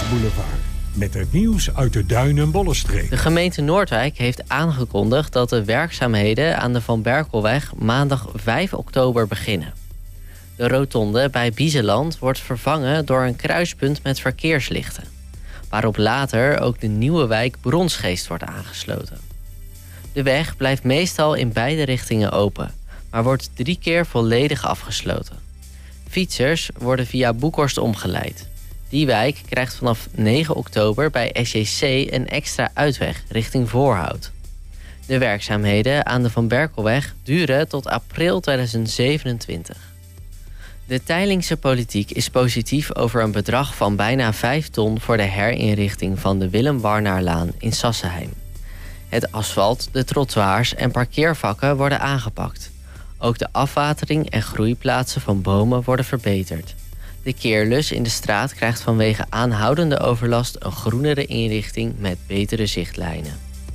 Boulevard. Met het nieuws uit de Duin- en Bollenstreek. De gemeente Noordwijk heeft aangekondigd dat de werkzaamheden aan de Van Berkelweg maandag 5 oktober beginnen. De rotonde bij Biezeland wordt vervangen door een kruispunt met verkeerslichten, waarop later ook de nieuwe wijk Bronsgeest wordt aangesloten. De weg blijft meestal in beide richtingen open, maar wordt 3 keer volledig afgesloten. Fietsers worden via Boekhorst omgeleid. Die wijk krijgt vanaf 9 oktober bij SJC een extra uitweg richting Voorhout. De werkzaamheden aan de Van Berkelweg duren tot april 2027. De Teylingse politiek is positief over een bedrag van bijna 5 ton... voor de herinrichting van de Willem Warnaarlaan in Sassenheim. Het asfalt, de trottoirs en parkeervakken worden aangepakt. Ook de afwatering en groeiplaatsen van bomen worden verbeterd. De keerlus in de straat krijgt vanwege aanhoudende overlast een groenere inrichting met betere zichtlijnen.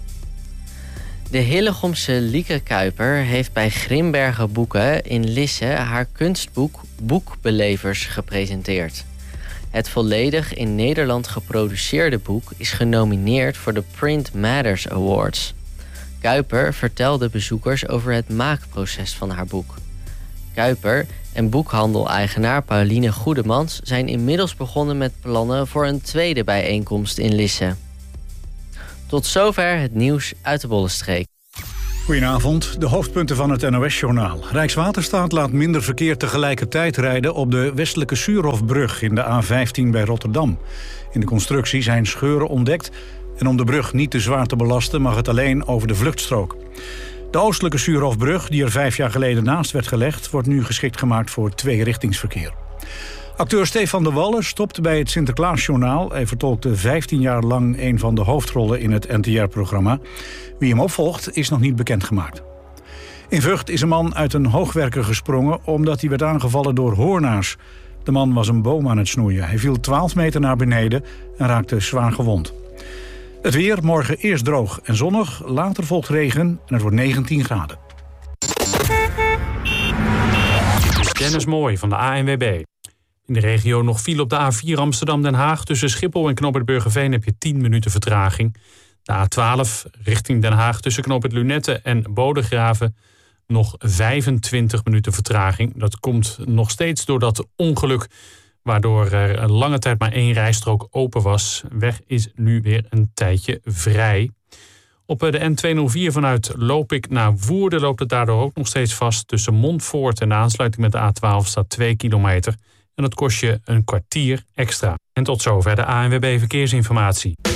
De Hillegomse Lieke Kuiper heeft bij Grimbergen Boeken in Lisse haar kunstboek Boekbelevers gepresenteerd. Het volledig in Nederland geproduceerde boek is genomineerd voor de Print Matters Awards. Kuiper vertelde bezoekers over het maakproces van haar boek. Kuiper en boekhandel-eigenaar Pauline Goedemans zijn inmiddels begonnen met plannen voor een tweede bijeenkomst in Lisse. Tot zover het nieuws uit de Bollenstreek. Goedenavond, de hoofdpunten van het NOS-journaal. Rijkswaterstaat laat minder verkeer tegelijkertijd rijden op de westelijke Suurhofbrug in de A15 bij Rotterdam. In de constructie zijn scheuren ontdekt en om de brug niet te zwaar te belasten mag het alleen over de vluchtstrook. De oostelijke Suurhofbrug, die er 5 jaar geleden naast werd gelegd, wordt nu geschikt gemaakt voor tweerichtingsverkeer. Acteur Stefan de Wallen stopt bij het Sinterklaasjournaal. Hij vertolkte 15 jaar lang een van de hoofdrollen in het NTR-programma. Wie hem opvolgt is nog niet bekendgemaakt. In Vught is een man uit een hoogwerker gesprongen omdat hij werd aangevallen door hoornaars. De man was een boom aan het snoeien. Hij viel 12 meter naar beneden en raakte zwaar gewond. Het weer, morgen eerst droog en zonnig, later volgt regen en het wordt 19 graden. Dennis Mooij van de ANWB. In de regio nog file op de A4 Amsterdam-Den Haag. Tussen Schiphol en Knoop het Burgerveen heb je 10 minuten vertraging. De A12 richting Den Haag tussen Knoop het Lunette en Bodegraven nog 25 minuten vertraging. Dat komt nog steeds door dat ongeluk, waardoor er een lange tijd maar 1 rijstrook open was. Weg is nu weer een tijdje vrij. Op de N204 vanuit Lopik naar Woerden loopt het daardoor ook nog steeds vast. Tussen Montfoort en de aansluiting met de A12 staat 2 kilometer. En dat kost je een kwartier extra. En tot zover de ANWB Verkeersinformatie.